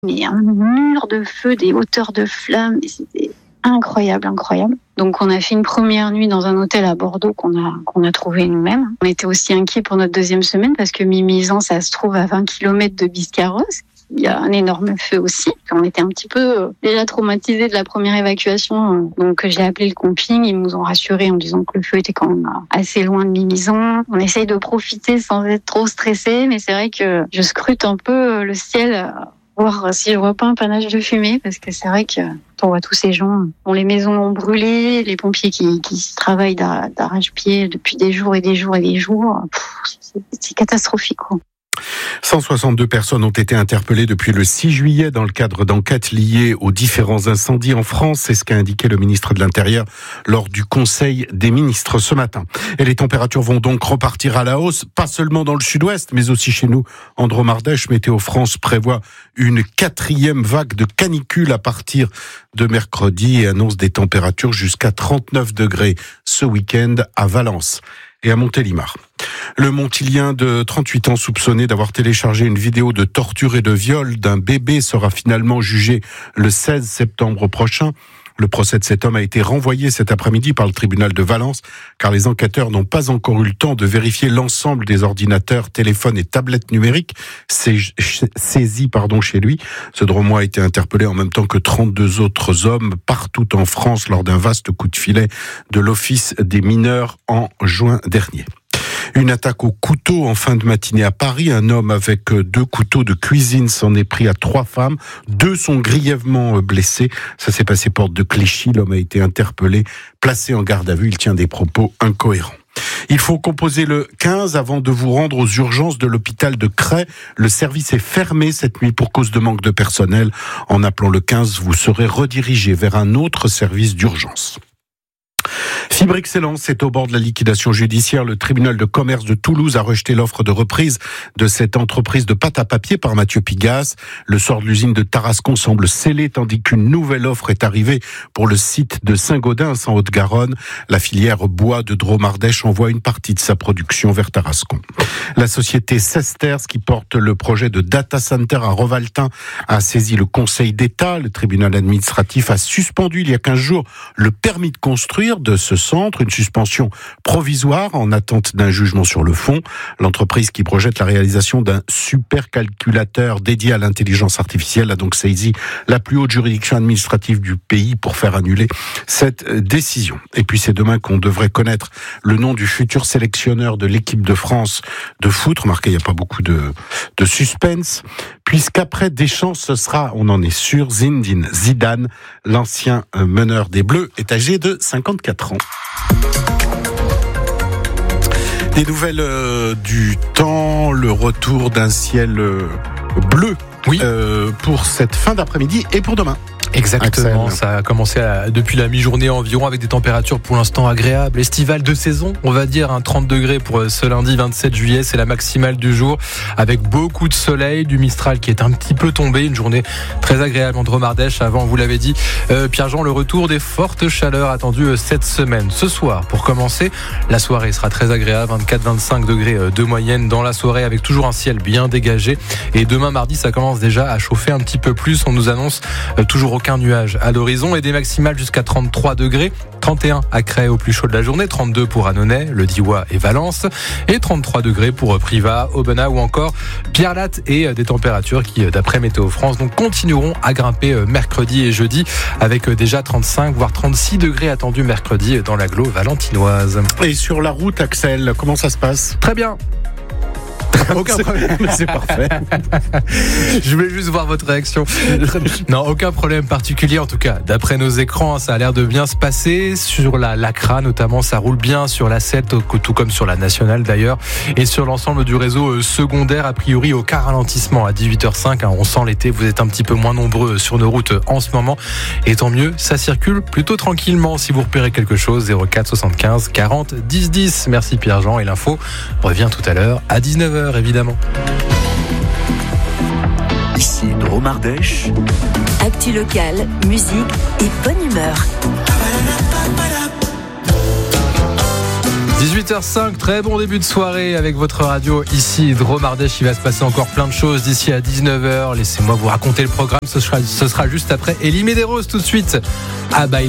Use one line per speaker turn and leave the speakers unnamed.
Mais un mur de feu, des hauteurs de flammes, et c'était incroyable. Donc on a fait une première nuit dans un hôtel à Bordeaux qu'on a trouvé nous-mêmes. On était aussi inquiets pour notre deuxième semaine parce que Mimizan, ça se trouve à 20 km de Biscarrosse. Il y a un énorme feu aussi. On était un petit peu déjà traumatisés de la première évacuation. Donc j'ai appelé le camping, ils nous ont rassurés en disant que le feu était quand même assez loin de Mimizan. On essaye de profiter sans être trop stressé, mais c'est vrai que je scrute un peu le ciel, voir si je vois pas un panache de fumée, parce que c'est vrai que on voit tous ces gens dont les maisons ont brûlé, les pompiers qui travaillent d'arrache-pied depuis des jours et des jours. C'est catastrophique, quoi.
162 personnes ont été interpellées depuis le 6 juillet dans le cadre d'enquêtes liées aux différents incendies en France. C'est ce qu'a indiqué le ministre de l'Intérieur lors du Conseil des ministres ce matin. Et les températures vont donc repartir à la hausse, pas seulement dans le sud-ouest, mais aussi chez nous. En Dromardèche, Météo France prévoit une 4e vague de canicule à partir de mercredi et annonce des températures jusqu'à 39 degrés ce week-end à Valence et à Montélimar. Le Montilien de 38 ans soupçonné d'avoir téléchargé une vidéo de torture et de viol d'un bébé sera finalement jugé le 16 septembre prochain. Le procès de cet homme a été renvoyé cet après-midi par le tribunal de Valence, car les enquêteurs n'ont pas encore eu le temps de vérifier l'ensemble des ordinateurs, téléphones et tablettes numériques saisis chez lui. Ce Dromois a été interpellé en même temps que 32 autres hommes partout en France lors d'un vaste coup de filet de l'Office des mineurs en juin dernier. Une attaque au couteau en fin de matinée à Paris. Un homme avec 2 couteaux de cuisine s'en est pris à 3 femmes. 2 sont grièvement blessés. Ça s'est passé porte de Clichy. L'homme a été interpellé, placé en garde à vue. Il tient des propos incohérents. Il faut composer le 15 avant de vous rendre aux urgences de l'hôpital de Cray. Le service est fermé cette nuit pour cause de manque de personnel. En appelant le 15, vous serez redirigé vers un autre service d'urgence. Fibre Excellence est au bord de la liquidation judiciaire. Le tribunal de commerce de Toulouse a rejeté l'offre de reprise de cette entreprise de pâte à papier par Mathieu Pigasse. Le sort de l'usine de Tarascon semble scellé, tandis qu'une nouvelle offre est arrivée pour le site de Saint-Gaudens en Haute-Garonne. La filière bois de Dromardèche envoie une partie de sa production vers Tarascon. La société Sesters, qui porte le projet de data center à Revaltin, a saisi le Conseil d'État. Le tribunal administratif a suspendu il y a 15 jours le permis de construire de ce centre, une suspension provisoire en attente d'un jugement sur le fond. L'entreprise qui projette la réalisation d'un supercalculateur dédié à l'intelligence artificielle a donc saisi la plus haute juridiction administrative du pays pour faire annuler cette décision. Et puis c'est demain qu'on devrait connaître le nom du futur sélectionneur de l'équipe de France de foot. Remarquez, il n'y a pas beaucoup de suspense, puisqu'après Deschamps, ce sera, on en est sûr, Zinedine Zidane. L'ancien meneur des Bleus est âgé de 54 ans. Des nouvelles du temps, le retour d'un ciel bleu pour cette fin d'après-midi et pour demain.
Exactement,
Axel.
Ça a commencé depuis la mi-journée environ avec des températures pour l'instant agréables, estivales de saison, on va dire, 30 degrés pour ce lundi 27 juillet, c'est la maximale du jour, avec beaucoup de soleil, du Mistral qui est un petit peu tombé, une journée très agréable en Dromardèche. Avant, vous l'avez dit, Pierre-Jean, le retour des fortes chaleurs attendues cette semaine. Ce soir, pour commencer, la soirée sera très agréable, 24-25 degrés de moyenne dans la soirée, avec toujours un ciel bien dégagé. Et demain mardi, ça commence déjà à chauffer un petit peu plus, on nous annonce toujours aucun nuage à l'horizon et des maximales jusqu'à 33 degrés, 31 à Cray au plus chaud de la journée, 32 pour Annonay, le Diois et Valence et 33 degrés pour Privas, Aubenas ou encore Pierre-Latte, et des températures qui, d'après Météo France, donc continueront à grimper mercredi et jeudi avec déjà 35 voire 36 degrés attendus mercredi dans l'agglo valentinoise.
Et sur la route, Axel, comment ça se passe ?
Très bien. Aucun problème.
C'est parfait.
Je voulais juste voir votre réaction. Non, aucun problème particulier en tout cas. D'après nos écrans, ça a l'air de bien se passer. Sur la Lacra notamment, ça roule bien sur la 7, tout comme sur la Nationale d'ailleurs. Et sur l'ensemble du réseau secondaire, a priori aucun ralentissement à 18h05. On sent l'été, vous êtes un petit peu moins nombreux sur nos routes en ce moment. Et tant mieux, ça circule plutôt tranquillement. Si vous repérez quelque chose, 04 75 40 10 10. Merci Pierre-Jean, et l'info revient tout à l'heure à 19h évidemment.
Ici Dromardèche.
Actu locale, musique et bonne humeur.
18h05, très bon début de soirée avec votre radio ici, Drôme Ardèche. Il va se passer encore plein de choses d'ici à 19h. Laissez-moi vous raconter le programme. Ce sera juste après Elie Medeiros tout de suite. Ah bah,